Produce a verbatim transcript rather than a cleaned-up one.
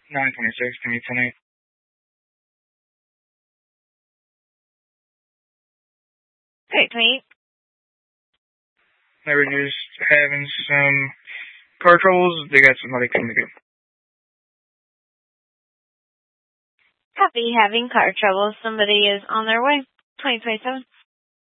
nine twenty-six, can you tonight? Great, twenty-eight. They were just having some car troubles. They got somebody coming to get. Copy, having car trouble. Somebody is on their way. twenty twenty-seven.